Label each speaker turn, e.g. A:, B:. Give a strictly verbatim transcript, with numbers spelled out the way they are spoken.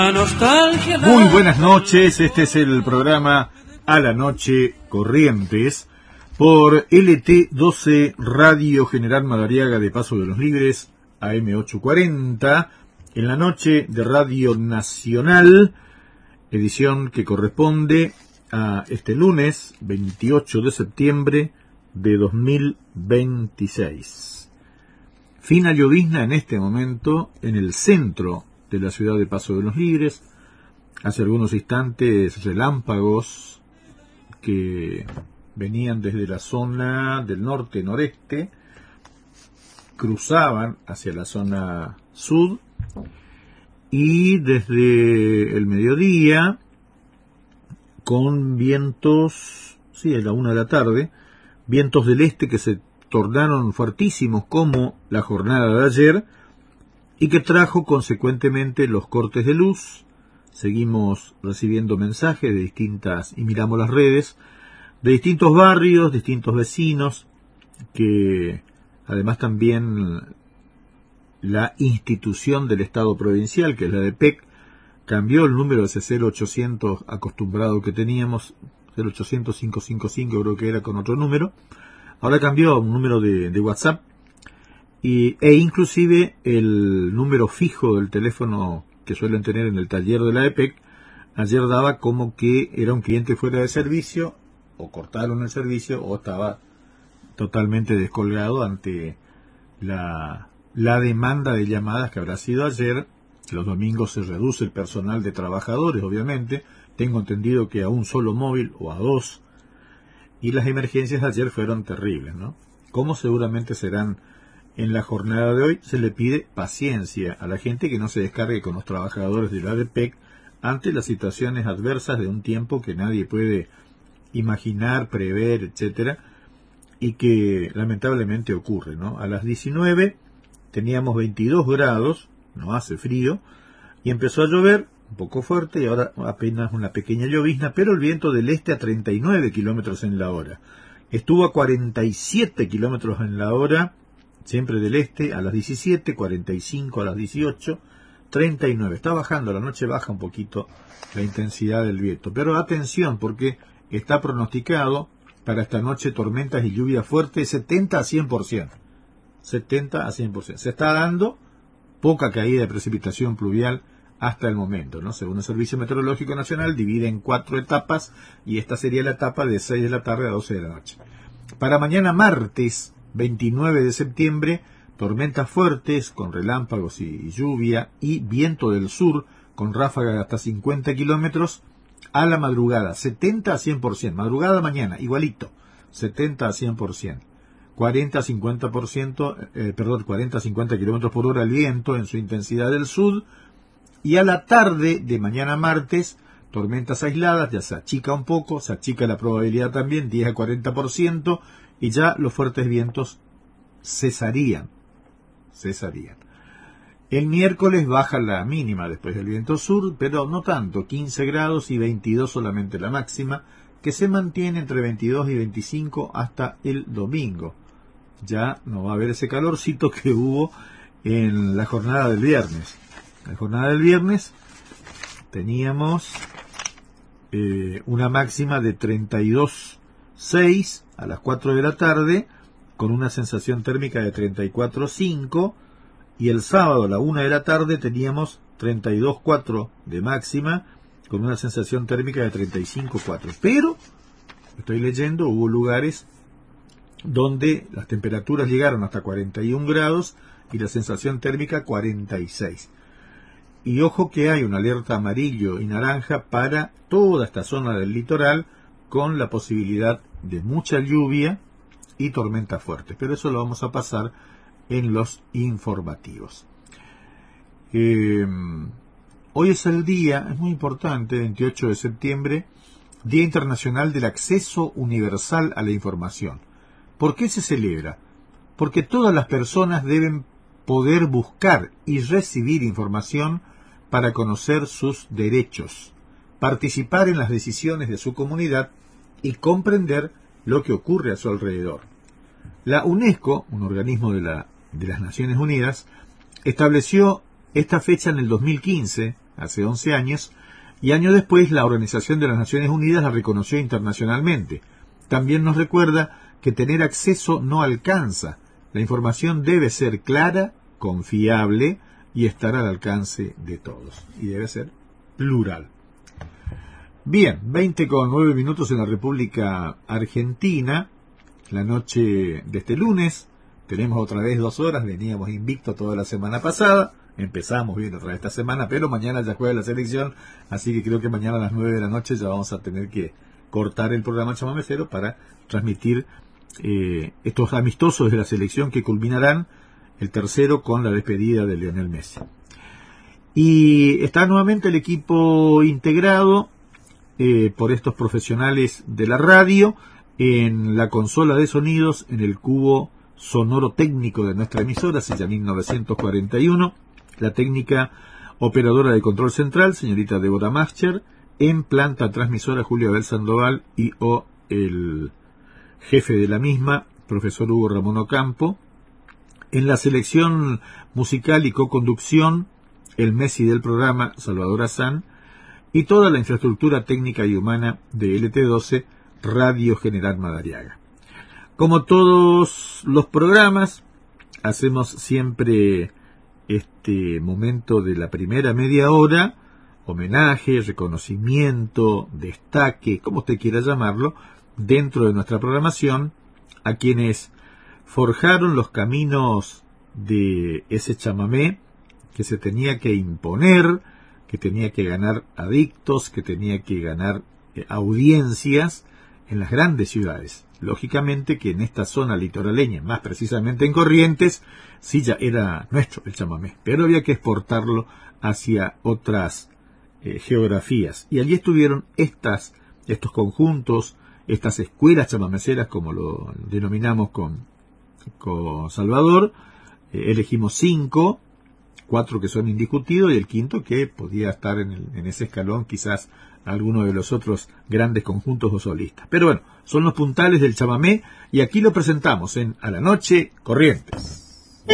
A: Muy buenas noches, este es el programa A la Noche Corrientes por L T doce Radio General Madariaga de Paso de los Libres, A M ochocientos cuarenta, en la noche de Radio Nacional, edición que corresponde a este lunes veintiocho de septiembre de dos mil veintiséis. Fina llovizna en este momento en el centro de la ciudad de Paso de los Libres. Hace algunos instantes relámpagos que venían desde la zona del norte-noreste, cruzaban hacia la zona sur y desde el mediodía, con vientos, sí, a la una de la tarde, vientos del este que se tornaron fuertísimos como la jornada de ayer y que trajo consecuentemente los cortes de luz. Seguimos recibiendo mensajes de distintas, y miramos las redes, de distintos barrios, distintos vecinos, que además también la institución del Estado provincial, que es la de P E C, cambió el número de ese cero ochocientos acostumbrado que teníamos, cero ochocientos, quinientos cincuenta y cinco creo que era con otro número, ahora cambió a un número de, de WhatsApp, y, e inclusive el número fijo del teléfono que suelen tener en el taller de la E P E C, ayer daba como que era un cliente fuera de servicio, o cortaron el servicio, o estaba totalmente descolgado ante la, la demanda de llamadas que habrá sido ayer. Los domingos se reduce el personal de trabajadores, obviamente, tengo entendido que a un solo móvil o a dos, y las emergencias de ayer fueron terribles, ¿no? Como seguramente serán en la jornada de hoy. Se le pide paciencia a la gente, que no se descargue con los trabajadores de la A D P E C ante las situaciones adversas de un tiempo que nadie puede imaginar, prever, etcétera, y que lamentablemente ocurre, ¿no? A las diecinueve teníamos veintidós grados, no hace frío, y empezó a llover un poco fuerte y ahora apenas una pequeña llovizna, pero el viento del este a treinta y nueve kilómetros en la hora. Estuvo a cuarenta y siete kilómetros en la hora, siempre del este, a las diecisiete, cuarenta y cinco a las dieciocho, treinta y nueve. Está bajando, la noche baja un poquito la intensidad del viento. Pero atención, porque está pronosticado para esta noche tormentas y lluvia fuerte setenta a cien por ciento. setenta a cien por ciento. Se está dando poca caída de precipitación pluvial hasta el momento, ¿no? Según el Servicio Meteorológico Nacional, divide en cuatro etapas y esta sería la etapa de seis de la tarde a doce de la noche. Para mañana martes veintinueve de septiembre, tormentas fuertes con relámpagos y, y lluvia y viento del sur con ráfagas de hasta cincuenta kilómetros a la madrugada, setenta a cien por ciento, madrugada mañana, igualito, setenta a cien por ciento, cuarenta a cincuenta por ciento, eh, perdón, cuarenta a cincuenta kilómetros por hora el viento en su intensidad del sur, y a la tarde de mañana martes, tormentas aisladas, ya se achica un poco, se achica la probabilidad también, diez a cuarenta por ciento, y ya los fuertes vientos cesarían, cesarían. El miércoles baja la mínima después del viento sur, pero no tanto, quince grados y veintidós solamente la máxima, que se mantiene entre veintidós y veinticinco hasta el domingo. Ya no va a haber ese calorcito que hubo en la jornada del viernes. En la jornada del viernes teníamos eh, una máxima de treinta y dos coma seis a las cuatro de la tarde, con una sensación térmica de treinta y cuatro coma cinco, y el sábado a la una de la tarde teníamos treinta y dos coma cuatro de máxima, con una sensación térmica de treinta y cinco coma cuatro. Pero, estoy leyendo, hubo lugares donde las temperaturas llegaron hasta cuarenta y un grados y la sensación térmica cuarenta y seis. Y ojo que hay una alerta amarillo y naranja para toda esta zona del litoral, con la posibilidad de mucha lluvia y tormentas fuertes. Pero eso lo vamos a pasar en los informativos. Eh, hoy es el día, es muy importante, veintiocho de septiembre, Día Internacional del Acceso Universal a la Información. ¿Por qué se celebra? Porque todas las personas deben poder buscar y recibir información para conocer sus derechos, participar en las decisiones de su comunidad y comprender lo que ocurre a su alrededor. La UNESCO, un organismo de, la, de las Naciones Unidas, estableció esta fecha en el dos mil quince, hace once años, y años después la Organización de las Naciones Unidas la reconoció internacionalmente. También nos recuerda que tener acceso no alcanza. La información debe ser clara, confiable y estar al alcance de todos. Y debe ser plural. Bien, veinte con nueve minutos en la República Argentina, la noche de este lunes. Tenemos otra vez dos horas, veníamos invictos toda la semana pasada. Empezamos bien otra vez esta semana, pero mañana ya juega la selección, así que creo que mañana a las nueve de la noche ya vamos a tener que cortar el programa Chamamecero para transmitir eh, estos amistosos de la selección que culminarán el tercero con la despedida de Lionel Messi. Y está nuevamente el equipo integrado eh, por estos profesionales de la radio en la consola de sonidos, en el cubo sonoro técnico de nuestra emisora, silla mil novecientos cuarenta y uno, la técnica operadora de control central, señorita Débora Mascher, en planta transmisora Julio Abel Sandoval y o el jefe de la misma, profesor Hugo Ramón Ocampo, en la selección musical y coconducción, el Messi del programa, Salvador Azán, y toda la infraestructura técnica y humana de L T doce, Radio General Madariaga. Como todos los programas, hacemos siempre este momento de la primera media hora, homenaje, reconocimiento, destaque, como usted quiera llamarlo, dentro de nuestra programación, a quienes forjaron los caminos de ese chamamé que se tenía que imponer, que tenía que ganar adictos, que tenía que ganar eh, audiencias en las grandes ciudades. Lógicamente que en esta zona litoraleña, más precisamente en Corrientes, sí ya era nuestro el chamamé, pero había que exportarlo hacia otras eh, geografías. Y allí estuvieron estas, estos conjuntos, estas escuelas chamameceras, como lo denominamos con, con Salvador. Eh, elegimos cinco, cuatro que son indiscutidos y el quinto que podía estar en, el, en ese escalón, quizás alguno de los otros grandes conjuntos o solistas. Pero bueno, son los puntales del chamamé y aquí lo presentamos en A la Noche Corrientes.